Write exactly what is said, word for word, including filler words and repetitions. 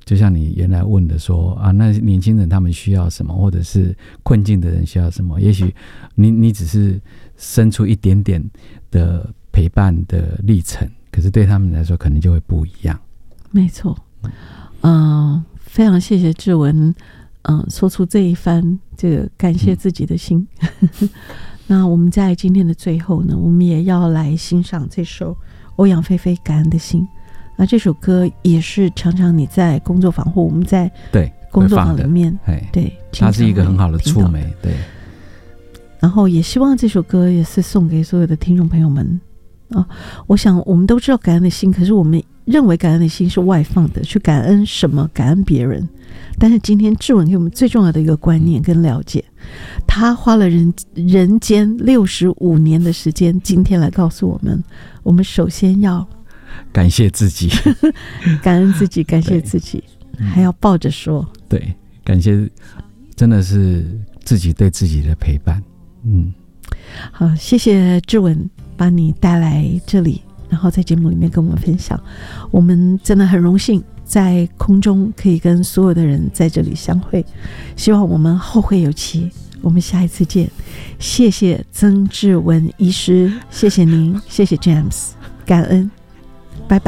就像你原来问的说啊，那年轻人他们需要什么，或者是困境的人需要什么，也许你你只是伸出一点点的陪伴的历程，可是对他们来说可能就会不一样。 没错，嗯、呃，非常谢谢志文，嗯、呃，说出这一番这个感谢自己的心。嗯、那我们在今天的最后呢，我们也要来欣赏这首欧阳菲菲《感恩的心》。那这首歌也是常常你在工作坊或我们在对工作坊里面，对， 它是一个很好的触媒，对。 然后也希望这首歌也是送给所有的听众朋友们啊。我想我们都知道感恩的心，可是我们认为感恩的心是外放的，去感恩什么？感恩别人。但是今天志文给我们最重要的一个观念跟了解，他花了人人间六十五年的时间，今天来告诉我们，我们首先要感谢自己， 感恩自己，感谢自己，还要抱着说， 对，感谢真的是自己对自己的陪伴。嗯， 好，谢谢志文把你带来这里，然后在节目里面跟我们分享，我们真的很荣幸在空中可以跟所有的人在这里相会，希望我们后会有期，我们下一次见。谢谢曾志文医师，谢谢您，谢谢 James， 感恩。拜拜。